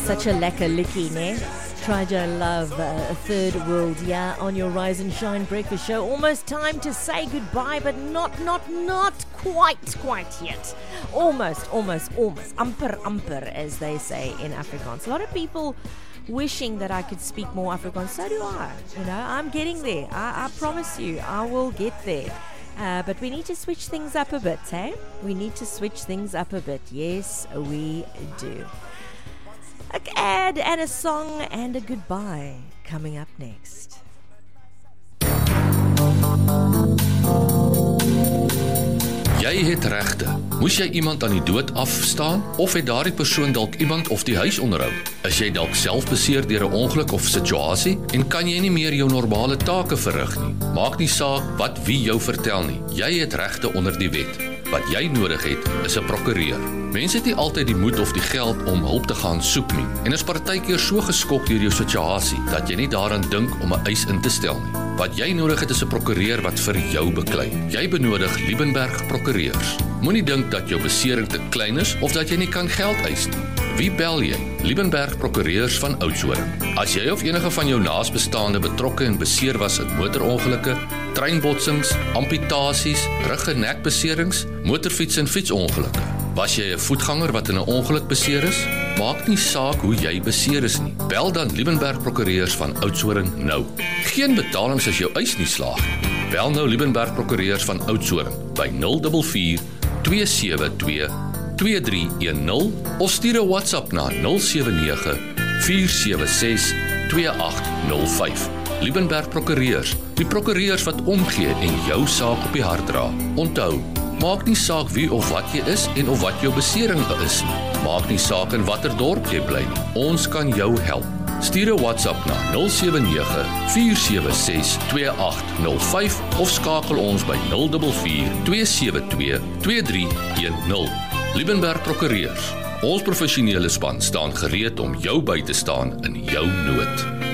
such a lekker likkie, ne? Tried your love, a third world, yeah, on your Rise and Shine breakfast show. Almost time to say goodbye, but not quite yet. Almost. Amper, as they say in Afrikaans. A lot of people wishing that I could speak more Afrikaans. So do I. You know, I'm getting there. I promise you, I will get there. But we need to switch things up a bit, eh? We need to switch things up a bit. Yes, we do. An ad and a song and a goodbye coming up next. Jy het regte. Moes jy iemand aan die dood afstaan of het daardie persoon dalk iemand of die huis onderhou? Is jy dalk self beseer deur 'n ongeluk of situasie en kan jy nie meer jou normale take verrig nie? Maak nie saak wat wie jou vertel nie. Jy het regte onder die wet. Wat jy nodig het, is 'n prokureur. Mense het nie altyd die moed of die geld om hulp te gaan soek nie en is partykeer so geskok deur jou situasie dat jy nie daaraan dink om 'n eis in te stel nie. Wat jy nodig het is 'n prokureur wat vir jou beklei. Jy benodig Liebenberg prokureurs. Moenie dink dat jou besering te klein is of dat jy nie kan geld eis nie. Wie bel jy? Liebenberg prokureurs van Oudtshoorn. As jy of enige van jou naasbestaande betrokke en beseer was in motorongelukke, treinbotsings, amputasies, rug- en nekbeserings, motorfiets- en fietsongelukke. Was jy 'n voetganger wat in 'n ongeluk beseer is? Maak nie saak hoe jy beseer is nie. Bel dan Liebenberg prokureurs van Oudtshoorn nou. Geen betalings as jou eis nie slaag nie. Bel nou Liebenberg prokureurs van Oudtshoorn by 044 272 2310 of stuur 'n WhatsApp na 079 476 2805. Liebenberg prokureurs, die prokureurs wat omgee en jou saak op die hart dra. Onthou, maak nie saak wie of wat jy is en of wat jou besering is nie. Maak nie saak in watter dorp jy bly nie. Ons kan jou help. Stuur 'n WhatsApp na 079 476 2805 of skakel ons by 044 272 2310. Liebenberg prokureurs. Ons professionele span staan gereed om jou by te staan in jou nood.